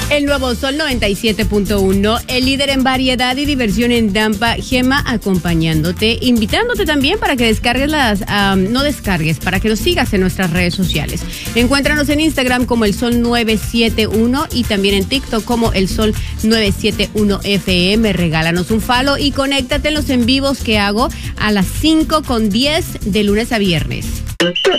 El nuevo Sol 97.1, el líder en variedad y diversión en Tampa, Gema acompañándote, invitándote también para que descargues para que nos sigas en nuestras redes sociales. Encuéntranos en Instagram como el Sol 971 y también en TikTok como el Sol 971 FM. Regálanos un follow y conéctate en los en vivos que hago a las 5:10 de lunes a viernes.